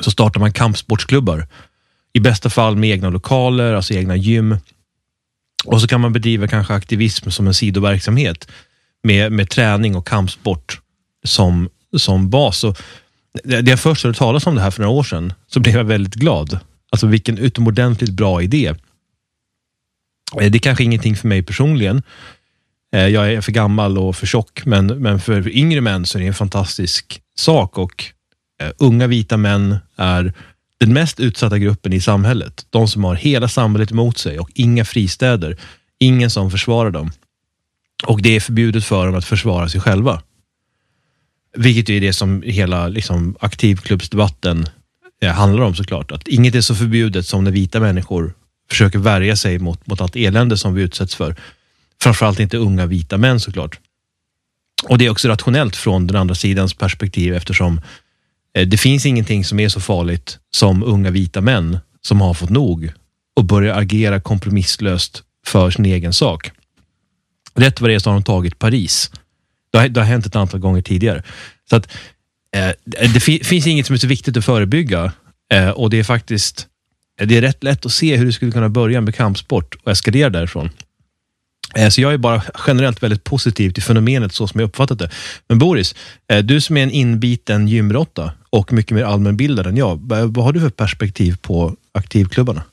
så startar man kampsportsklubbar. I bästa fall med egna lokaler, alltså egna gym. Och så kan man bedriva kanske aktivism som en sidoverksamhet med träning och kampsport som bas. Och det jag först hörde talas om det här för några år sedan, så blev jag väldigt glad. Alltså vilken utomordentligt bra idé. Det är kanske ingenting för mig personligen. Jag är för gammal och för tjock, men för yngre män så är det en fantastisk sak. Och unga vita män är den mest utsatta gruppen i samhället. De som har hela samhället emot sig och inga fristäder. Ingen som försvarar dem. Och det är förbjudet för dem att försvara sig själva. Vilket är det som hela liksom, aktivklubbsdebatten handlar om såklart. Att inget är så förbjudet som när vita människor försöker värja sig mot allt elände som vi utsätts för. Framförallt inte unga vita män såklart. Och det är också rationellt från den andra sidans perspektiv, eftersom det finns ingenting som är så farligt som unga vita män som har fått nog och börjar agera kompromisslöst för sin egen sak. Rätt vad det är så har de tagit Paris. Det har hänt ett antal gånger tidigare. Så att det finns inget som är så viktigt att förebygga, och det är faktiskt rätt lätt att se hur det skulle kunna börja med kampsport och eskalera därifrån. Så jag är bara generellt väldigt positiv till fenomenet så som jag uppfattat det. Men Boris, du som är en inbiten gymrotta och mycket mer allmänbildad än jag, vad har du för perspektiv på aktivklubbarna?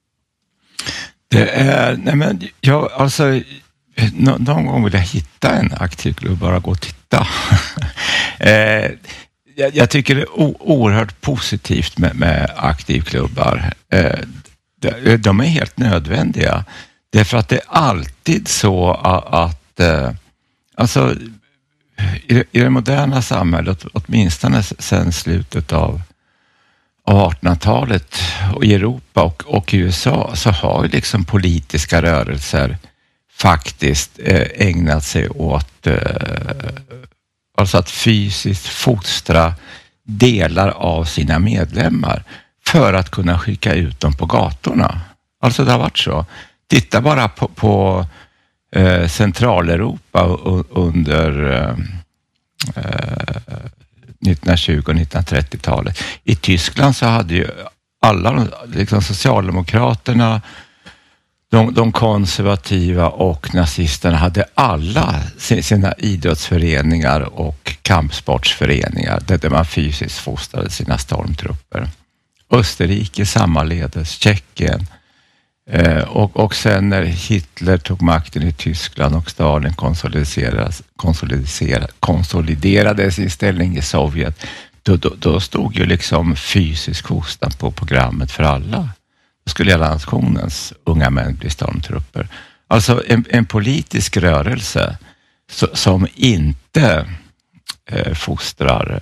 Någon gång vill jag hitta en aktivklubb, bara gå och titta. Jag tycker det är oerhört positivt med aktivklubbar. De är helt nödvändiga. Därför att det är alltid så att alltså, i det moderna samhället, åtminstone sedan slutet av 1800-talet och i Europa och i USA, så har ju liksom politiska rörelser faktiskt ägnat sig åt alltså att fysiskt fostra delar av sina medlemmar för att kunna skicka ut dem på gatorna. Alltså det har varit så. Titta bara på Centraleuropa under 1920- och 1930-talet. I Tyskland så hade ju alla, liksom Socialdemokraterna, de konservativa och nazisterna hade alla sina idrottsföreningar och kampsportsföreningar där man fysiskt fostrade sina stormtrupper. Österrike sammaledes, Tjeckien. Och sen när Hitler tog makten i Tyskland och Stalin konsoliderade sin ställning i Sovjet, då stod ju liksom fysisk fostran på programmet för alla. Då skulle hela nationens unga män bli stormtrupper. Alltså en politisk rörelse som inte fostrar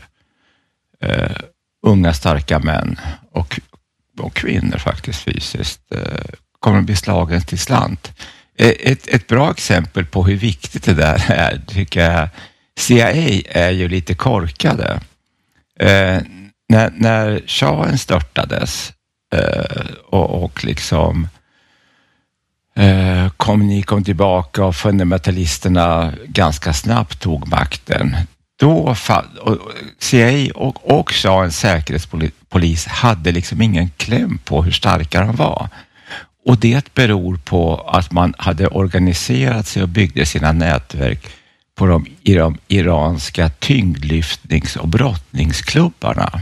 unga starka män och kvinnor faktiskt fysiskt kommer att bli slagen till slant. Ett bra exempel på hur viktigt det där är, tycker jag, CIA är ju lite korkade. När shahen störtades och liksom kom tillbaka och fundamentalisterna ganska snabbt tog makten, då CIA och shahens säkerhetspolis hade liksom ingen kläm på hur starka de var. Och det beror på att man hade organiserat sig och byggde sina nätverk i de iranska tyngdlyftnings- och brottningsklubbarna.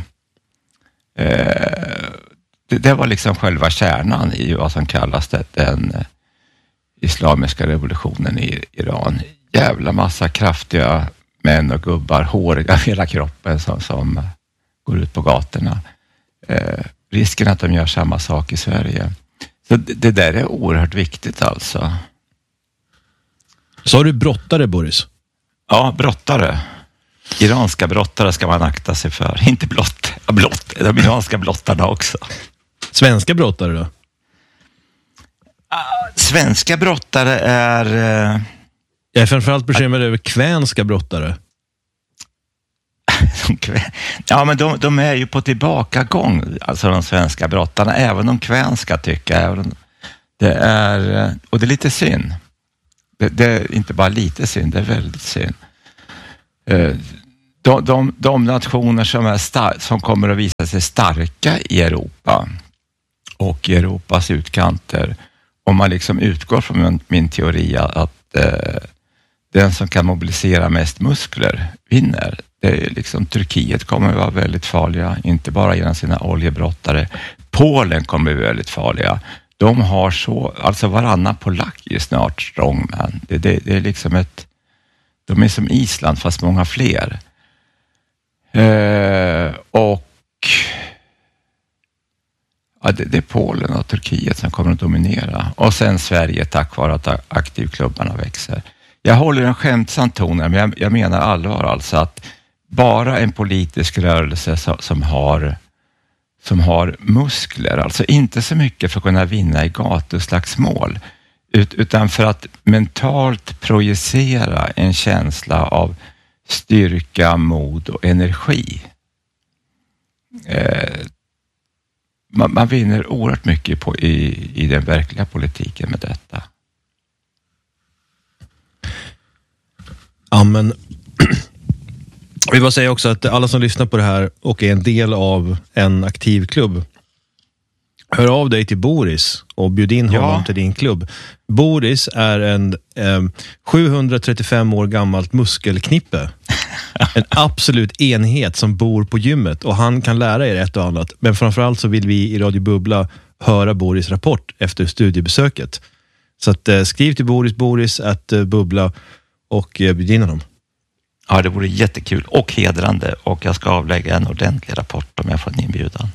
Det var liksom själva kärnan i vad som kallas den islamiska revolutionen i Iran. Jävla massa kraftiga män och gubbar, håriga hela kroppen som går ut på gatorna. Risken att de gör samma sak i Sverige. Så det där är oerhört viktigt alltså. Så har du brottare, Boris? Ja, brottare. Iranska brottare ska man akta sig för. Inte blott, de iranska blottarna också. Svenska brottare då? Svenska brottare är... Jag är framförallt bekymrad över kvänska brottare. Ja, men de är ju på tillbakagång, alltså de svenska brottarna, även de kvänska tycker jag. Det är, och det är lite synd. Det är inte bara lite synd, det är väldigt synd. de nationer som kommer att visa sig starka i Europa och i Europas utkanter, om man liksom utgår från min teori att den som kan mobilisera mest muskler vinner. Det är liksom, Turkiet kommer att vara väldigt farliga, inte bara genom sina oljebrottare. Polen kommer att bli väldigt farliga. De har alltså varannan polack är snart strongman. Det är liksom de är som Island fast många fler. Och ja, det är Polen och Turkiet som kommer att dominera. Och sen Sverige tack vare att aktivklubbarna växer. Jag håller en skämtsam ton här, men jag menar allvar alltså att bara en politisk rörelse som har muskler, alltså inte så mycket för att kunna vinna i gatuslagsmål, utan för att mentalt projicera en känsla av styrka, mod och energi. Man vinner oerhört mycket i den verkliga politiken med detta. Ja, men vi vill säga också att alla som lyssnar på det här och är en del av en aktiv klubb, hör av dig till Boris och bjud in honom till din klubb. Boris är en 735 år gammalt muskelknippe. En absolut enhet som bor på gymmet, och han kan lära er ett och annat. Men framförallt så vill vi i Radio Bubbla höra Boris rapport efter studiebesöket. Så att skriv till Boris@bubbla och bjud in honom. Ja, det vore jättekul och hedrande, och jag ska avlägga en ordentlig rapport om jag får en inbjudan.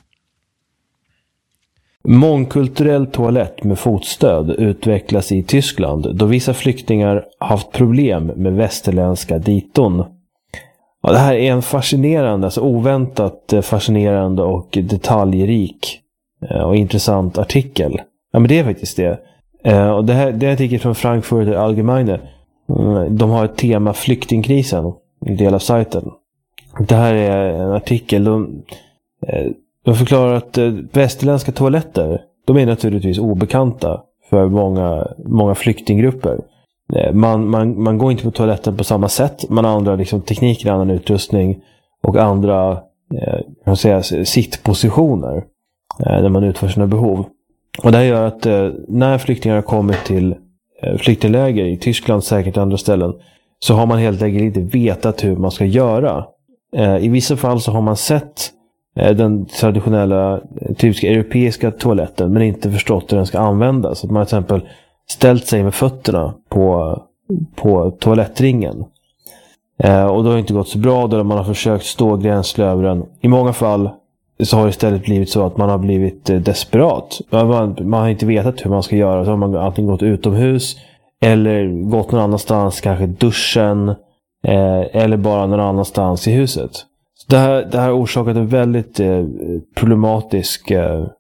Mångkulturell toalett med fotstöd utvecklas i Tyskland då vissa flyktingar haft problem med västerländska diton. Ja, det här är en fascinerande, alltså oväntat fascinerande och detaljrik och intressant artikel. Ja, men det är faktiskt det. Och det är en artikel från Frankfurter Allgemeine. De har ett tema flyktingkrisen, en del av sajten. Det här är en artikel. De förklarar att västerländska toaletter, de är naturligtvis obekanta för många flyktinggrupper. Man går inte på toaletten på samma sätt. Man har andra liksom tekniker, annan utrustning och andra sittpositioner när man utför sina behov. Och det här gör att när flyktingar har kommit till flyktingläger i Tyskland, säkert andra ställen, så har man helt enkelt inte vetat hur man ska göra. I vissa fall så har man sett den traditionella typiska europeiska toaletten men inte förstått hur den ska användas. Att man till exempel ställt sig med fötterna på toalettringen. Och då har det inte gått så bra då man har försökt stå gränsle över den. I många fall så har det istället blivit så att man har blivit desperat. Man har inte vetat hur man ska göra. Så har man antingen gått utomhus eller gått någon annanstans, kanske duschen, eller bara någon annanstans i huset. Så det här har orsakat en väldigt problematisk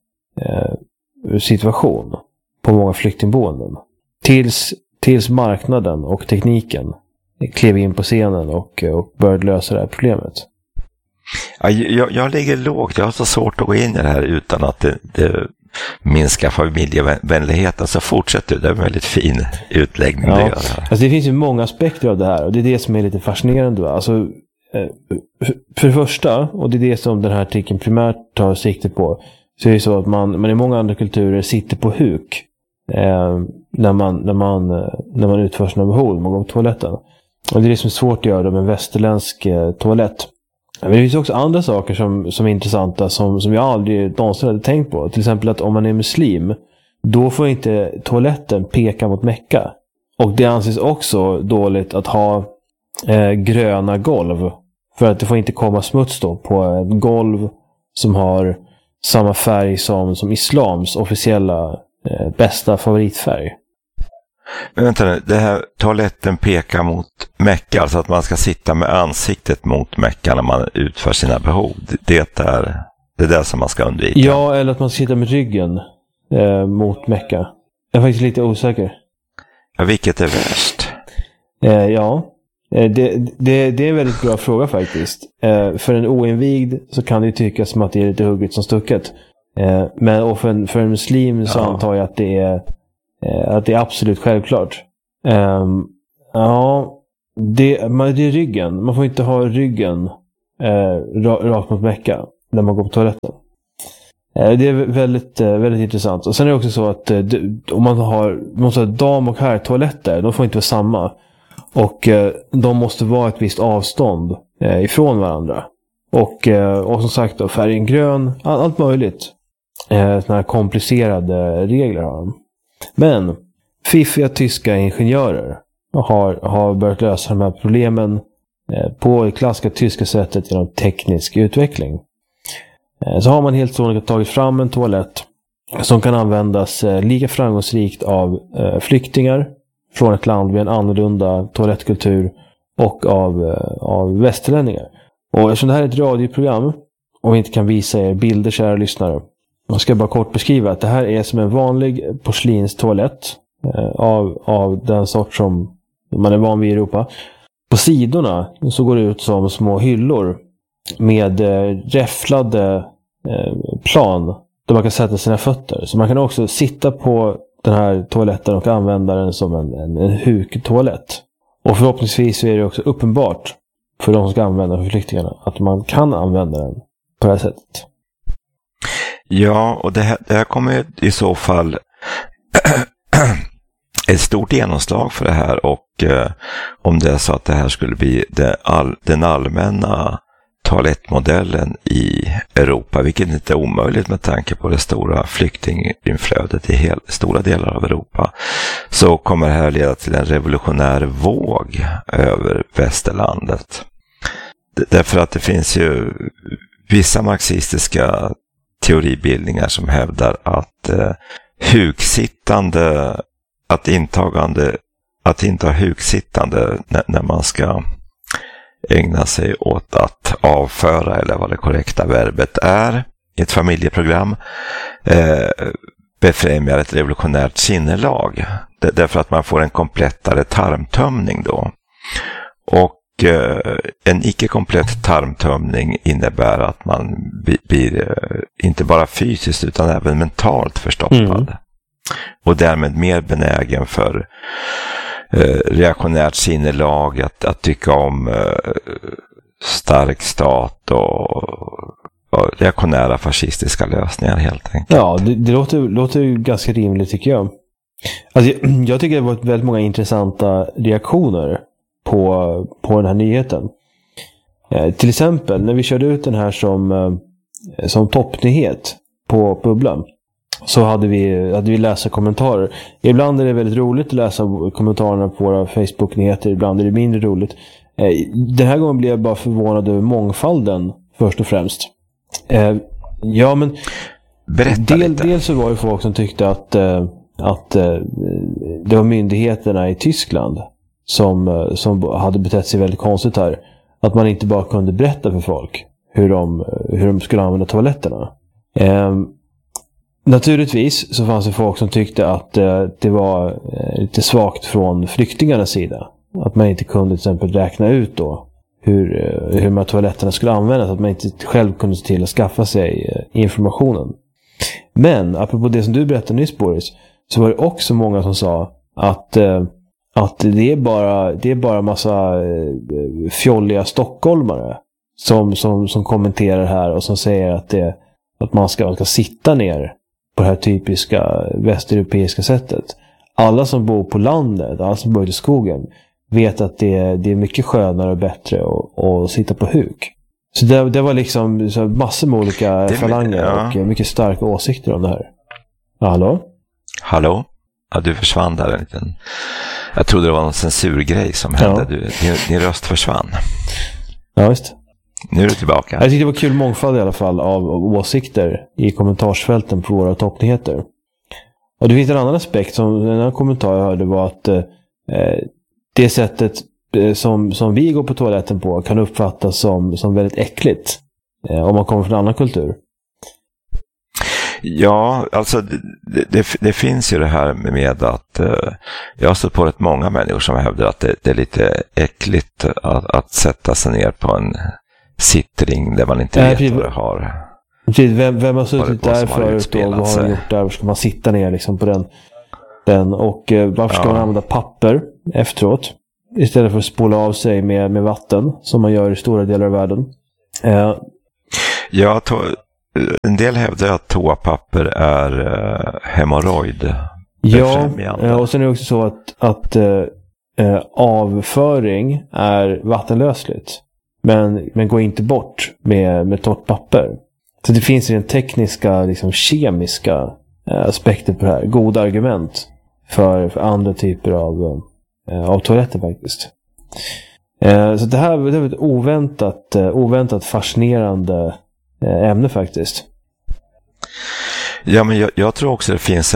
situation på många flyktingboenden. Tills marknaden och tekniken klev in på scenen och började lösa det här problemet. Ja, jag ligger lågt. Jag har så svårt att gå in i det här utan att det minskar familjevänligheten. Så fortsätter du. Det är en väldigt fin utläggning. Ja, alltså det finns ju många aspekter av det här. Och det är det som är lite fascinerande. Alltså, för det första, och det är det som den här artikeln primärt tar sikte på, så är det så att man i många andra kulturer sitter på huk när man utför sina behov. Man går på toaletten. Och det är det som är svårt att göra med en västerländsk toalett. Men det finns också andra saker som är intressanta som jag aldrig någonsin hade tänkt på. Till exempel att om man är muslim, då får inte toaletten peka mot Mecka. Och det anses också dåligt att ha gröna golv. För att det får inte komma smuts då på ett golv som har samma färg som islams officiella bästa favoritfärg. Men vänta nu, det här toaletten pekar mot Mecka, alltså att man ska sitta med ansiktet mot Mecka när man utför sina behov. Det är det som man ska undvika. Ja, eller att man ska sitta med ryggen mot Mecka. Jag är faktiskt lite osäker. Ja, vilket är värst? Det är en väldigt bra fråga faktiskt. För en oinvigd så kan det ju tyckas som att det är lite hugget som stucket. Men för en muslim så antar jag att det är absolut självklart. Det är ryggen. Man får inte ha ryggen rakt mot Mecka när man går på toaletten. Det är väldigt, väldigt intressant. Och sen är det också så att om man måste ha dam- och herrtoaletter, de får inte vara samma. Och de måste vara ett visst avstånd ifrån varandra. Och som sagt då, färgen grön, allt möjligt. Såna här komplicerade regler har de. Men fiffiga tyska ingenjörer har börjat lösa de här problemen på det klassiska tyska sättet genom teknisk utveckling. Så har man helt sonika tagit fram en toalett som kan användas lika framgångsrikt av flyktingar från ett land med en annorlunda toalettkultur och av västerlänningar. Och eftersom det här är ett radioprogram och vi inte kan visa er bilder, kära lyssnare, jag ska bara kort beskriva att det här är som en vanlig porslinstoalett av den sort som man är van vid i Europa. På sidorna så går det ut som små hyllor med räfflade plan där man kan sätta sina fötter. Så man kan också sitta på den här toaletten och använda den som en huktoalett. Och förhoppningsvis är det också uppenbart för de som ska använda för flyktingarna att man kan använda den på det här sättet. Ja, och det här kommer i så fall ett stort genomslag för det här, och om det är så att det här skulle bli den allmänna toalettmodellen i Europa, vilket inte är omöjligt med tanke på det stora flyktinginflödet i stora delar av Europa, så kommer det här leda till en revolutionär våg över västerlandet. Därför att det finns ju vissa marxistiska teoribildningar som hävdar att att inta huksittande när man ska ägna sig åt att avföra, eller vad det korrekta verbet är, i ett familjeprogram, befrämjar ett revolutionärt sinnelag. Därför att man får en komplettare tarmtömning då. Och en icke-komplett tarmtömning innebär att man blir inte bara fysiskt utan även mentalt förstoppad. Och därmed mer benägen för reaktionärt sinnelag, att tycka om stark stat och reaktionära fascistiska lösningar helt enkelt. Ja, det låter ju ganska rimligt tycker jag. Alltså, jag tycker det var väldigt många intressanta reaktioner på den här nyheten. Till exempel när vi körde ut den här som toppnyhet på Bubblan, så hade vi läsa kommentarer. Ibland är det väldigt roligt att läsa kommentarerna på våra Facebook-nyheter, ibland är det mindre roligt. Den här gången blev jag bara förvånad över mångfalden först och främst. Ja, men dels så var det folk som tyckte att det var myndigheterna i Tyskland som hade betett sig väldigt konstigt här. Att man inte bara kunde berätta för folk hur de skulle använda toaletterna. Naturligtvis så fanns det folk som tyckte att det var lite svagt från flyktingarnas sida. Att man inte kunde till exempel räkna ut då hur de här toaletterna skulle användas. Att man inte själv kunde se till att skaffa sig informationen. Men apropå det som du berättade nyss, Boris, så var det också många som sa att det är bara massa fjolliga stockholmare som kommenterar här och som säger att man ska sitta ner på det här typiska västeuropeiska sättet. Alla som bor på landet, alla som bor i skogen, vet att det är mycket skönare och bättre att sitta på huk. Så det var liksom så massor med olika falanger och mycket starka åsikter om det här. Ja, hallå? Hallå? Ja, du försvann där en liten... Jag trodde det var någon censurgrej som hände. Ja. Din röst försvann. Ja, visst. Nu är du tillbaka. Jag tyckte det var kul mångfald i alla fall av åsikter i kommentarsfälten på våra toppnyheter. Och det finns en annan aspekt som den här kommentar jag hörde var att det sättet som vi går på toaletten på kan uppfattas som väldigt äckligt om man kommer från en annan kultur. Ja, alltså det finns ju det här med att jag har stått på rätt många människor som hävdar att det är lite äckligt att sätta sig ner på en sittring där man inte vet vad det har. Vem har suttit där förut och vad har gjort där? Ska man sitta ner liksom på den och varför ska man använda papper efteråt? istället för att spola av sig med vatten som man gör i stora delar av världen. Ja, en del hävdar att toapapper är hemorrojd. Ja, och sen är det också så att avföring är vattenlösligt. Men går inte bort med torrt papper. Så det finns en tekniska, liksom kemiska aspekter på det här. Goda argument för andra typer av toaletter faktiskt. Så det här var ett oväntat fascinerande ämne faktiskt. Ja, men jag tror också det finns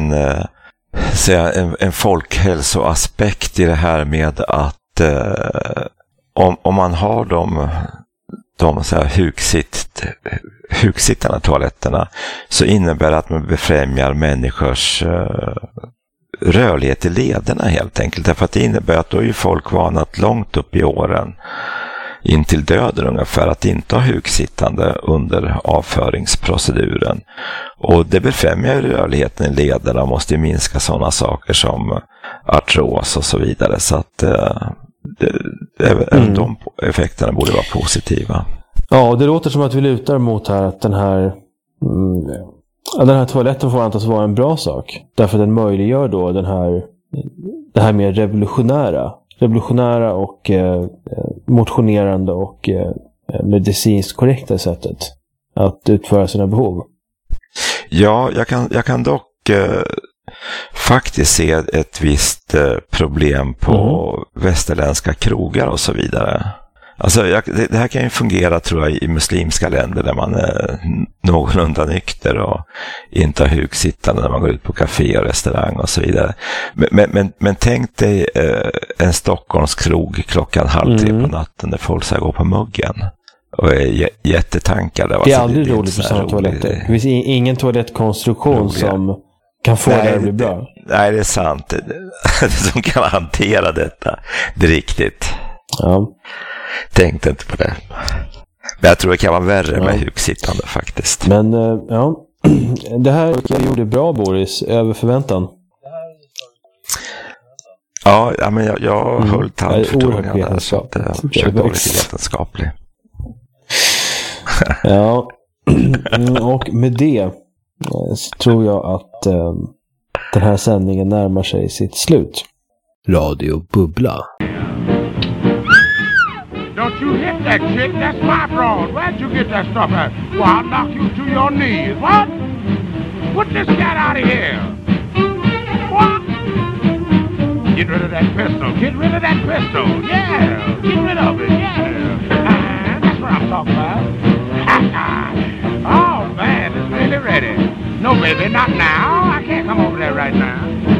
en folkhälsoaspekt i det här med att om man har de så här huksittande toaletterna, så innebär det att man befrämjar människors rörlighet i lederna helt enkelt. Därför att det innebär att då är ju folk vanat långt upp i åren in till döden ungefär att inte ha huksittande under avföringsproceduren. Och det befrämjar ju rörligheten i lederna och måste minska sådana saker som artros och så vidare. Så att även de effekterna borde vara positiva. Ja, det låter som att vi lutar mot här att den här toaletten får antas vara en bra sak. Därför att den möjliggör då det här mer revolutionära och motionerande och medicinskt korrekta sättet att utföra sina behov. Ja, jag kan dock faktiskt se ett visst problem på västerländska krogar och så vidare. Alltså det här kan ju fungera tror jag i muslimska länder där man är någorlunda nykter och inte har huksittande när man går ut på café och restaurang och så vidare. Men tänk dig en Stockholmskrog klockan 2:30 på natten där folk ska gå på muggen och är jättetankade. Det är aldrig roligt på sådana toaletter. Det finns ingen toalettkonstruktion som kan få det att bli bra. Nej, det är sant. Som kan hantera detta. Det är riktigt. Ja. Tänkte inte på det. Men jag tror det kan vara värre med huksittande faktiskt. Men ja, det här gjorde bra, Boris, över förväntan. Ja, men jag höll tand för tungan. Så att jag försökte vara lite vetenskaplig. Ja, och med det så tror jag att den här sändningen närmar sig sitt slut. Radio Bubbla. Don't you hit that chick, that's my broad. Where'd you get that stuff at? Well, I'll knock you to your knees. What? Put this cat out of here. What? Get rid of that pistol. Get rid of that pistol. Yeah, get rid of it. Yeah. That's what I'm talking about. Oh, man, it's really ready. No, baby, not now. I can't come over there right now.